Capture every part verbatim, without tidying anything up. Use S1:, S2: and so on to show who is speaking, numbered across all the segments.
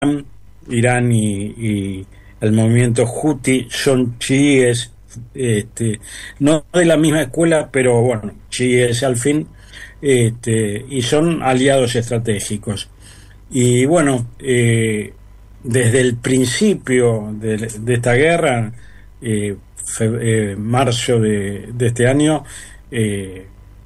S1: Irán y, y el movimiento Houthi son chiíes, este, no de la misma escuela, pero bueno, chiíes al fin, este, y son aliados estratégicos. Y bueno, eh, desde el principio de, de esta guerra, eh, fe, eh, marzo de, de este año, eh,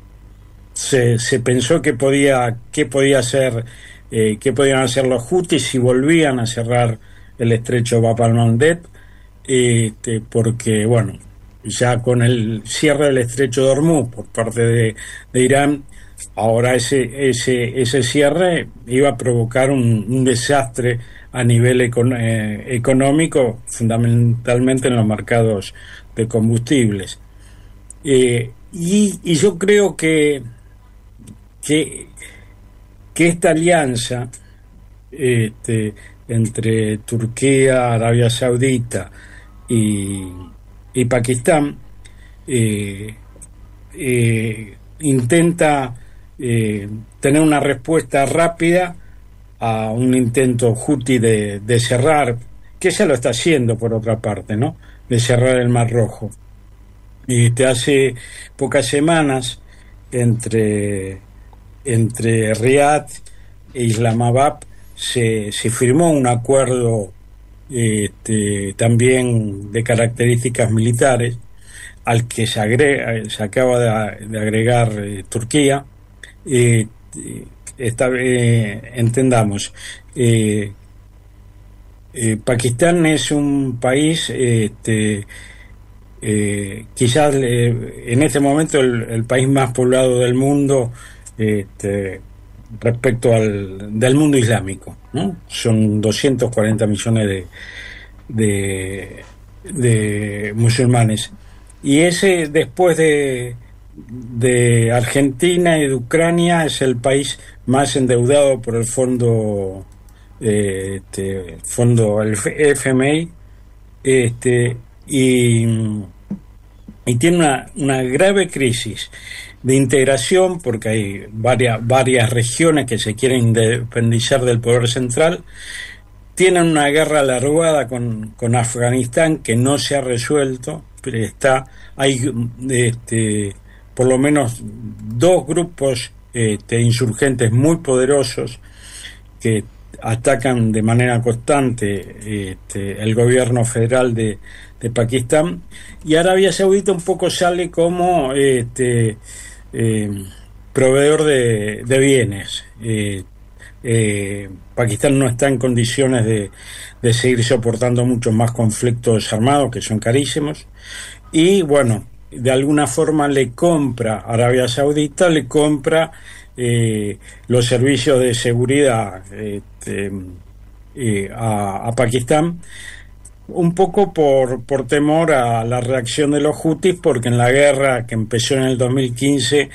S1: se, se pensó que podía, que podía hacer, eh, que podían hacer los Houthis si volvían a cerrar el estrecho Bab al-Mandeb, este, porque bueno, ya con el cierre del estrecho de Hormuz por parte de, de Irán, ahora ese, ese, ese cierre iba a provocar un, un desastre a nivel econ, eh, económico, fundamentalmente en los mercados de combustibles. Eh, y, y yo creo que, que, que esta alianza este, entre Turquía, Arabia Saudita y, y Pakistán eh, eh, intenta eh, tener una respuesta rápida a un intento Houthi de, de cerrar, que ya lo está haciendo por otra parte, ¿no? De cerrar el Mar Rojo. Y este, hace pocas semanas entre, entre Riad e Islamabad se, se firmó un acuerdo este, también de características militares al que se, agrega, se acaba de, de agregar eh, Turquía. Eh, esta, eh, entendamos, eh, eh, Pakistán es un país este, eh, quizás eh, en este momento el, el país más poblado del mundo este, respecto al del mundo islámico, ¿no? Son doscientos cuarenta millones de, de, de musulmanes. Y ese, después de, de Argentina y de Ucrania, es el país más endeudado por el fondo, eh, este, fondo el F M I, este, y, y tiene una, una grave crisis de integración porque hay varias, varias regiones que se quieren independizar del poder central. Tienen una guerra alargada con, con Afganistán que no se ha resuelto, pero está, hay este, por lo menos dos grupos este, insurgentes muy poderosos que atacan de manera constante este, el gobierno federal de, de Pakistán, y Arabia Saudita un poco sale como este, eh, proveedor de, de bienes. Eh, Eh, Pakistán no está en condiciones de, de seguir soportando muchos más conflictos armados que son carísimos, y bueno, de alguna forma le compra Arabia Saudita, le compra eh, los servicios de seguridad este, eh, a, a Pakistán, un poco por, por temor a la reacción de los Houthis, porque en la guerra que empezó en el dos mil quince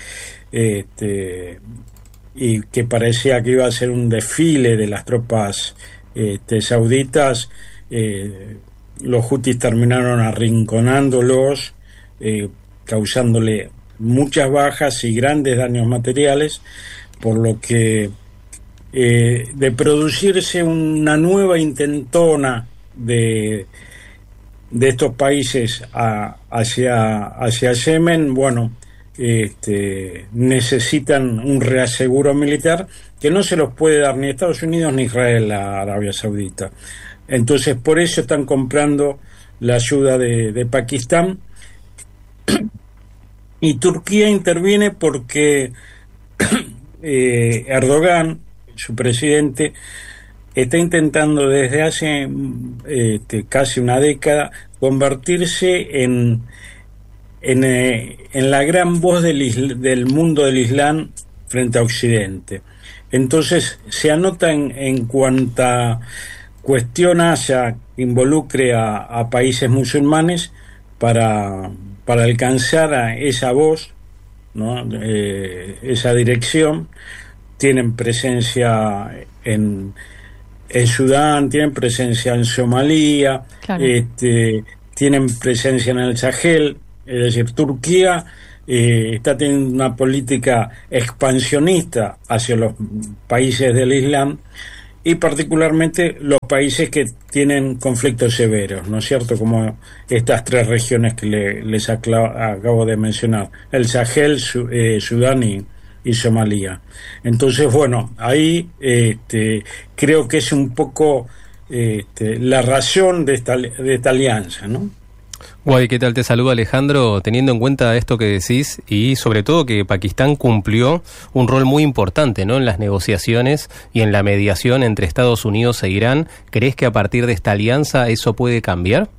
S1: este, y que parecía que iba a ser un desfile de las tropas este, sauditas, eh, los Houthis terminaron arrinconándolos, eh, causándole muchas bajas y grandes daños materiales, por lo que eh, de producirse una nueva intentona de, de estos países a, hacia, hacia Yemen, bueno, Este, necesitan un reaseguro militar que no se los puede dar ni Estados Unidos ni Israel a Arabia Saudita. Entonces, por eso están comprando la ayuda de, de Pakistán. Y Turquía interviene porque eh, Erdogan, su presidente, está intentando desde hace este, casi una década convertirse en En, eh, en la gran voz del, isl- del mundo del Islam frente a Occidente. Entonces se anota en, en cuanta cuestión haya que involucre a, a países musulmanes para, para alcanzar a esa voz, ¿no? Eh, esa dirección. Tienen presencia en, en Sudán, tienen presencia en Somalia,
S2: Claro.
S1: este, tienen presencia en el Sahel. Es decir, Turquía eh, está teniendo una política expansionista hacia los países del Islam, y particularmente los países que tienen conflictos severos, ¿no es cierto? Como estas tres regiones que le, les acla, acabo de mencionar, el Sahel, Su, eh, Sudán y, y Somalia. Entonces, bueno, ahí este, creo que es un poco este, la razón de esta, de esta alianza, ¿no?
S2: Guay, ¿qué tal? Te saludo, Alejandro, teniendo en cuenta esto que decís y sobre todo que Pakistán cumplió un rol muy importante, ¿no?, en las negociaciones y en la mediación entre Estados Unidos e Irán. ¿Crees que a partir de esta alianza eso puede cambiar?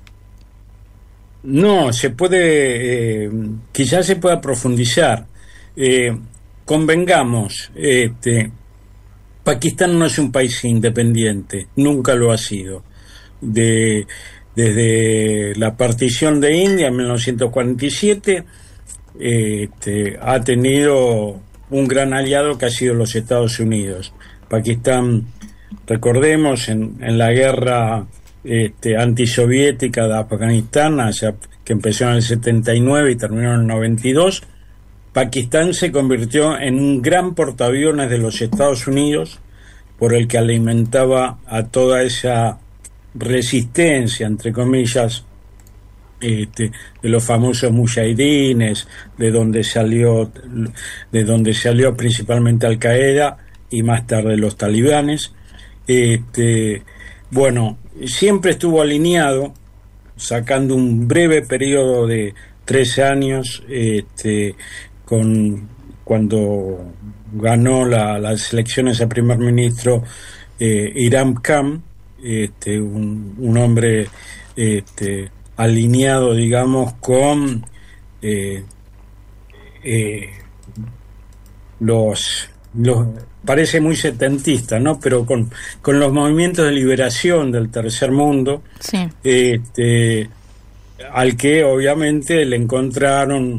S1: No, se puede, eh, quizás se pueda profundizar. Eh, convengamos, este, Pakistán no es un país independiente, nunca lo ha sido. De Desde la partición de India en mil novecientos cuarenta y siete, este, ha tenido un gran aliado que ha sido los Estados Unidos. Pakistán, recordemos, en, en la guerra este, antisoviética de Afganistán, hacia, que empezó en el setenta y nueve y terminó en el noventa y dos, Pakistán se convirtió en un gran portaaviones de los Estados Unidos, por el que alimentaba a toda esa resistencia, entre comillas, este, de los famosos mujahidines, de donde salió, de donde salió principalmente Al Qaeda y más tarde los talibanes. Este, bueno, siempre estuvo alineado, sacando un breve periodo de tres años, este, con cuando ganó la, las elecciones a primer ministro eh, Imran Khan. Este, un, un hombre este, alineado, digamos, con eh, eh, los, los parece muy setentista, ¿no? Pero con, con los movimientos de liberación del tercer mundo,
S3: sí.
S1: este, al que obviamente le encontraron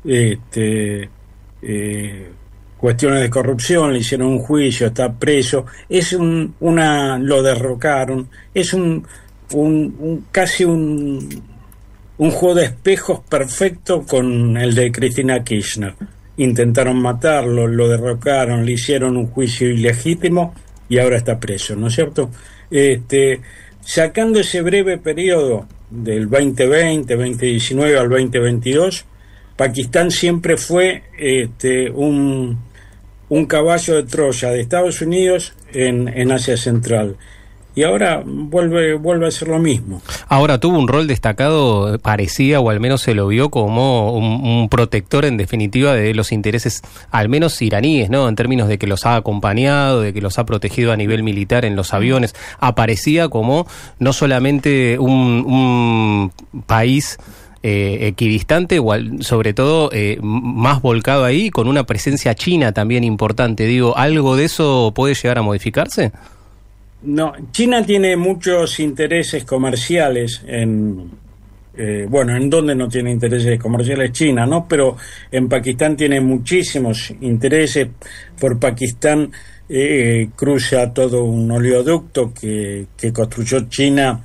S1: este, eh, cuestiones de corrupción, le hicieron un juicio, está preso, es un, una, lo derrocaron, es un, un, un casi un, un juego de espejos perfecto con el de Cristina Kirchner. Intentaron matarlo, lo derrocaron, le hicieron un juicio ilegítimo y ahora está preso, ¿no es cierto? Este, sacando ese breve periodo del veinte veinte, veinte diecinueve al veinte veintidós, Pakistán siempre fue este, un un caballo de Troya de Estados Unidos en, en Asia Central. Y ahora vuelve vuelve a ser lo mismo.
S2: Ahora tuvo un rol destacado, parecía, o al menos se lo vio como un, un protector en definitiva de los intereses, al menos iraníes, ¿no? En términos de que los ha acompañado, de que los ha protegido a nivel militar en los aviones. Aparecía como no solamente un, un país Eh, equidistante, o al, sobre todo eh, más volcado ahí, con una presencia china también importante. Digo, ¿algo de eso puede llegar a modificarse?
S1: No, China tiene muchos intereses comerciales en, eh, bueno, ¿en dónde no tiene intereses comerciales China, no? Pero en Pakistán tiene muchísimos intereses. Por Pakistán eh, cruza todo un oleoducto que, que construyó China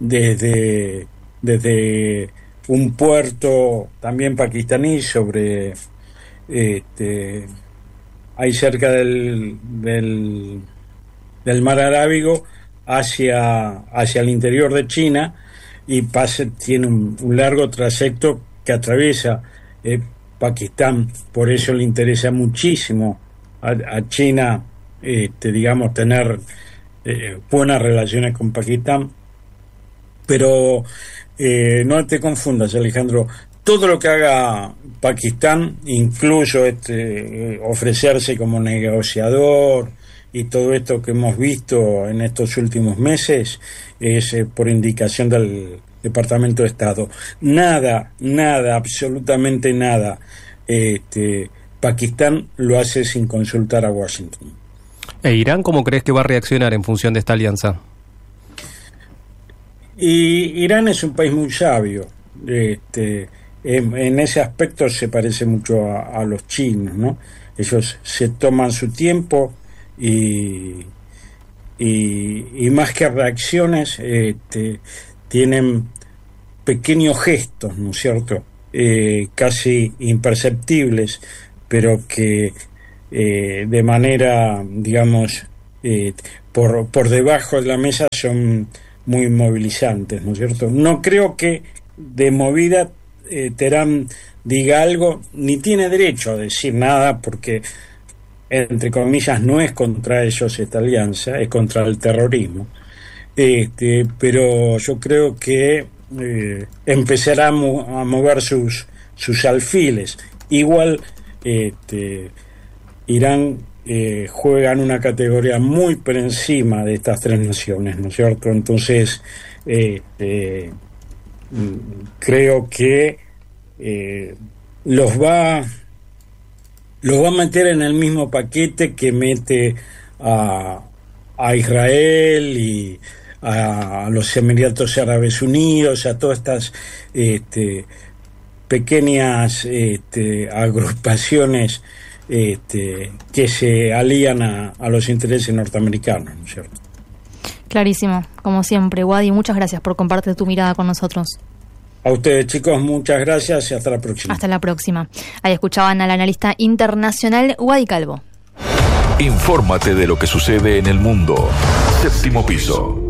S1: desde desde un puerto también pakistaní sobre este, ahí cerca del, del, del mar Arábigo hacia, hacia el interior de China, y pasa, tiene un, un largo trayecto que atraviesa eh, Pakistán. Por eso le interesa muchísimo a, a China este, digamos, tener eh, buenas relaciones con Pakistán. Pero eh, no te confundas, Alejandro, todo lo que haga Pakistán, incluso este, eh, ofrecerse como negociador y todo esto que hemos visto en estos últimos meses, es eh, por indicación del Departamento de Estado. Nada, nada, absolutamente nada, este, Pakistán lo hace sin consultar a Washington.
S2: ¿E Irán cómo crees que va a reaccionar en función de esta alianza?
S1: Y Irán es un país muy sabio, este, en, en ese aspecto se parece mucho a, a los chinos, ¿no? Ellos se toman su tiempo y, y, y más que reacciones, este, tienen pequeños gestos, ¿no es cierto? Eh, casi imperceptibles, pero que eh, de manera, digamos, eh, por, por debajo de la mesa son muy movilizantes, ¿no es cierto? No creo que de movida eh, Teherán diga algo, ni tiene derecho a decir nada, porque, entre comillas, no es contra ellos esta alianza, es contra el terrorismo. Este, pero yo creo que eh, empezará a, mo- a mover sus, sus alfiles. Igual, este, Irán eh, juega en una categoría muy por encima de estas tres naciones, ¿no es cierto? Entonces, eh, eh, creo que eh, los va los va a meter en el mismo paquete que mete a, a Israel y a los Emiratos Árabes Unidos, a todas estas este, pequeñas este, agrupaciones este, que se alían a, a los intereses norteamericanos, ¿no es cierto?
S3: Clarísimo, como siempre. Wadi, muchas gracias por compartir tu mirada con nosotros.
S1: A ustedes, chicos, muchas gracias y hasta la próxima.
S3: Hasta la próxima. Ahí escuchaban al analista internacional Wadi Calvo.
S4: Infórmate de lo que sucede en el mundo. Séptimo piso.